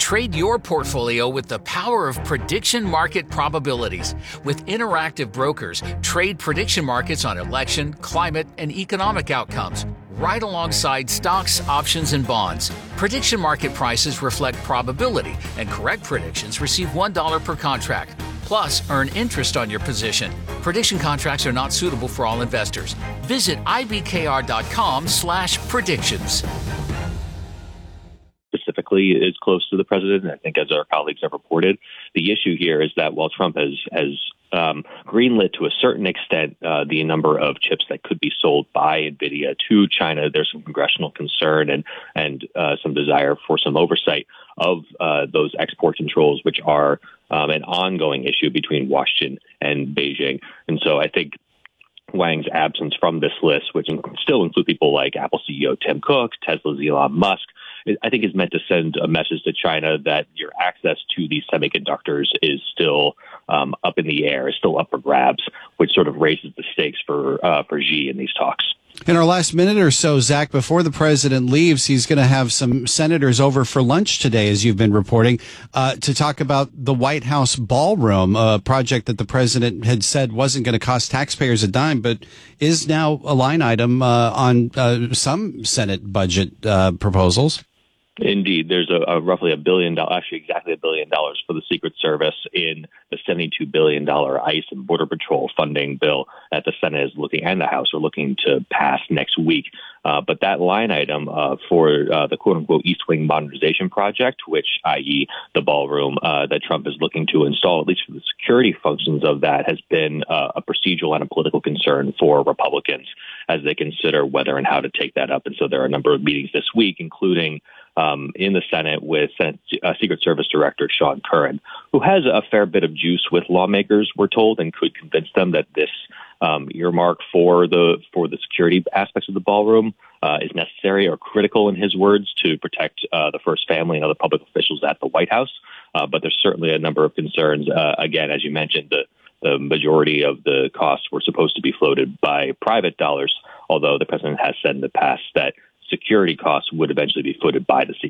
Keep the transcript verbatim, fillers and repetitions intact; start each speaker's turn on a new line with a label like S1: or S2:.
S1: Trade your portfolio with the power of prediction market probabilities. With Interactive Brokers, trade prediction markets on election, climate, and economic outcomes, right alongside stocks, options, and bonds. Prediction market prices reflect probability, and correct predictions receive one dollar per contract. Plus, earn interest on your position. Prediction contracts are not suitable for all investors. Visit ibkr.com slash predictions.
S2: Specifically is close to the president. I think, as our colleagues have reported, the issue here is that while Trump has has um, greenlit to a certain extent uh, the number of chips that could be sold by NVIDIA to China, there's some congressional concern and and uh, some desire for some oversight of uh, those export controls, which are um, an ongoing issue between Washington and Beijing. And so I think Wang's absence from this list, which still include people like Apple C E O Tim Cook, Tesla's Elon Musk, I think is meant to send a message to China that your access to these semiconductors is still um, up in the air, is still up for grabs, which sort of raises the stakes for uh, for Xi in these talks.
S3: In our last minute or so, Zach, before the president leaves, he's going to have some senators over for lunch today, as you've been reporting, uh, to talk about the White House ballroom, a project that the president had said wasn't going to cost taxpayers a dime, but is now a line item uh, on uh, some Senate budget uh, proposals.
S2: Indeed, there's a, a roughly a billion dollars, actually exactly a billion dollars for the Secret Service in the seventy-two billion dollars ICE and Border Patrol funding bill that the Senate is looking and the House are looking to pass next week. Uh, but that line item uh, for uh, the quote unquote East Wing modernization project, which that is the ballroom uh, that Trump is looking to install, at least for the security functions of that, has been uh, a procedural and a political concern for Republicans as they consider whether and how to take that up. And so there are a number of meetings this week, including Um, in the Senate with Senate, uh, Secret Service Director Sean Curran, who has a fair bit of juice with lawmakers, we're told, and could convince them that this um, earmark for the for the security aspects of the ballroom uh, is necessary or critical, in his words, to protect uh, the first family and other public officials at the White House. Uh, but there's certainly a number of concerns. Uh, again, as you mentioned, the the majority of the costs were supposed to be floated by private dollars, although the president has said in the past that security costs would eventually be footed by the Secret